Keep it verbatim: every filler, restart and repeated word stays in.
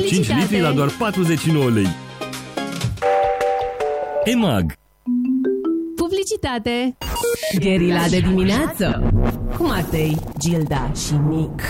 cinci litri la doar patruzeci și nouă lei. E M A G. Publicitate. Gherila de dimineață cu Matei, Gilda și Nic.